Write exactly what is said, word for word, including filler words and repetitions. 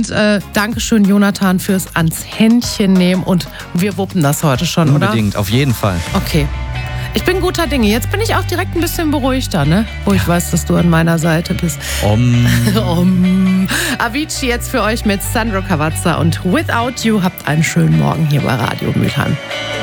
Und äh, Dankeschön, Jonathan, fürs ans Händchen nehmen. Und wir wuppen das heute schon, Unbedingt, oder? Unbedingt, auf jeden Fall. Okay. Ich bin guter Dinge. Jetzt bin ich auch direkt ein bisschen beruhigter, ne? Wo ich weiß, dass du an meiner Seite bist. Om. Om. Avicii jetzt für euch mit Sandro Cavazza und Without You. Habt einen schönen Morgen hier bei Radio Mülheim.